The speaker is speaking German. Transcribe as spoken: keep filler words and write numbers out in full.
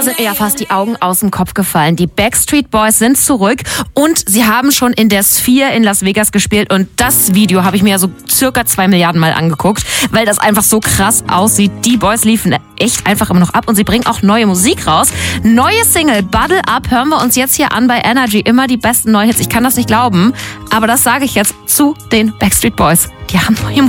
sind mir ja fast die Augen aus dem Kopf gefallen. Die Backstreet Boys sind zurück und sie haben schon in der Sphere in Las Vegas gespielt und das Video habe ich mir ja so circa zwei Milliarden Mal angeguckt, weil das einfach so krass aussieht. Die Boys liefen echt einfach immer noch ab und sie bringen auch neue Musik raus. Neue Single, Bottle Up, hören wir uns jetzt hier an bei Energy. Immer die besten neuen Hits. Ich kann das nicht glauben, aber das sage ich jetzt zu den Backstreet Boys. Die haben neue Musik.